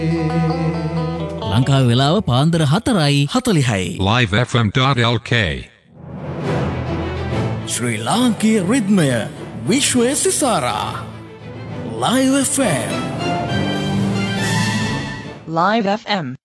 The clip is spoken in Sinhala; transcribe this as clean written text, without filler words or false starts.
ලංකාවේ වෙලාව පාන්දර 4:40. livefm.lk ශ්‍රී ලාංකීය රිද්මය විශ්වය සිසාරා Live FM. Live FM